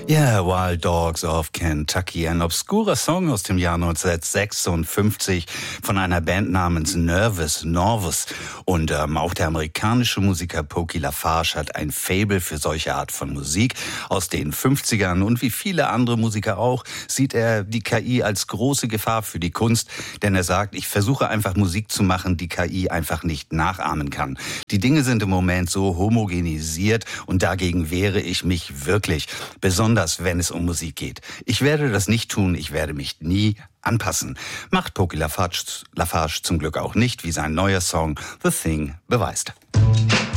Yeah, Wild Dogs of Kentucky, ein obskurer Song aus dem Jahr 1956 von einer Band namens Norvus. Und auch der amerikanische Musiker Pokey LaFarge hat ein Faible für solche Art von Musik aus den 50ern. Und wie viele andere Musiker auch, sieht er die KI als große Gefahr für die Kunst. Denn er sagt, ich versuche einfach Musik zu machen, die KI einfach nicht nachahmen kann. Die Dinge sind im Moment so homogenisiert und dagegen wehre ich mich wirklich. Besonders wenn es um Musik geht. Ich werde das nicht tun, ich werde mich nie anpassen. Macht Pokey LaFarge zum Glück auch nicht, wie sein neuer Song The Thing beweist.